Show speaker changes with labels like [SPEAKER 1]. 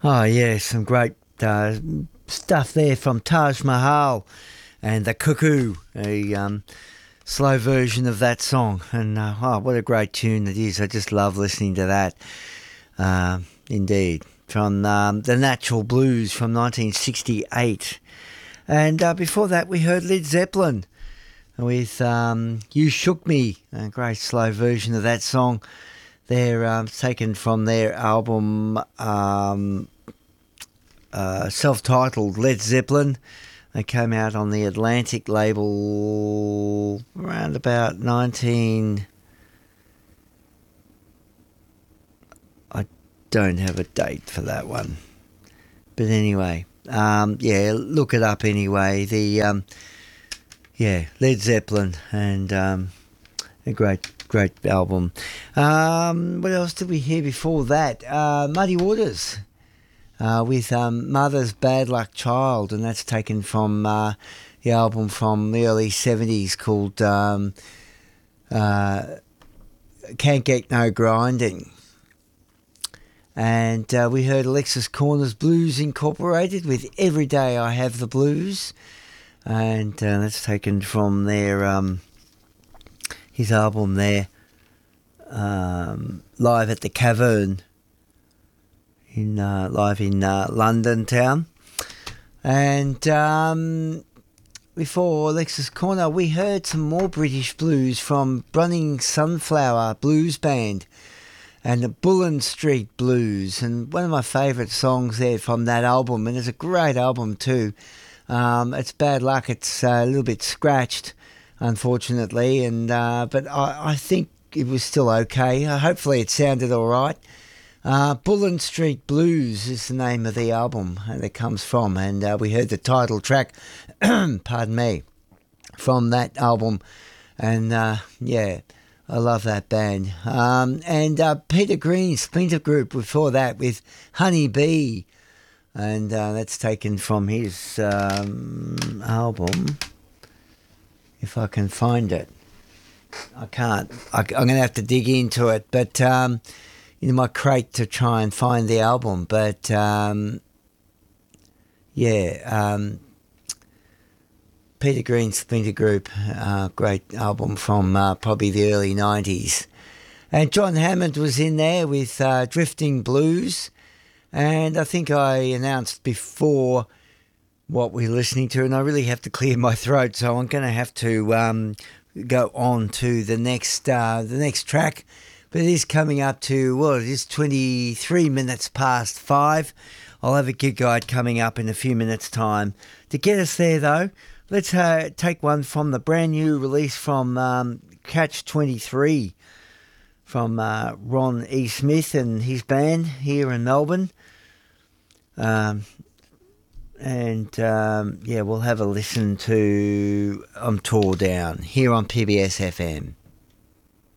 [SPEAKER 1] Oh, yeah, some great stuff there from Taj Mahal and the Cuckoo, a slow version of that song. And oh, what a great tune it is. I just love listening to that. Indeed. From the Natural Blues from 1968. And before that, we heard Led Zeppelin with You Shook Me, a great slow version of that song. They're taken from their album self-titled Led Zeppelin. They came out on the Atlantic label around about 19... I don't have a date for that one. But anyway, look it up anyway. The Led Zeppelin, and a great album. What else did we hear before that? Muddy Waters with Mother's Bad Luck Child, and that's taken from the album from the early 70s called Can't Get No Grinding. And we heard Alexis Corner's Blues Incorporated with Every Day I Have the Blues, and that's taken from their his album there, Live at the Cavern live in London town. And before Alexis Corner, we heard some more British blues from Brunning Sunflower Blues Band and the Bullen Street Blues, and one of my favourite songs there from that album, and it's a great album too. It's Bad Luck. It's a little bit scratched, unfortunately, and but I think it was still okay. Hopefully it sounded all right. Bullen Street Blues is the name of the album that it comes from, and we heard the title track, pardon me, from that album, and I love that band. And Peter Green, Splinter Group, before that with Honey Bee. And that's taken from his album, if I can find it. I can't. I'm going to have to dig into it, but in my crate to try and find the album. But, Peter Green, Splinter Group, great album from probably the early 90s. And John Hammond was in there with Drifting Blues. And I think I announced before what we're listening to, and I really have to clear my throat, so I'm going to have to go on to the next track. But it is coming up to, it is 23 minutes past 5. I'll have a gig guide coming up in a few minutes' time. To get us there, though, let's take one from the brand new release from Catch 23 from Ron E. Smith and his band here in Melbourne. We'll have a listen to Tore Down here on PBS FM.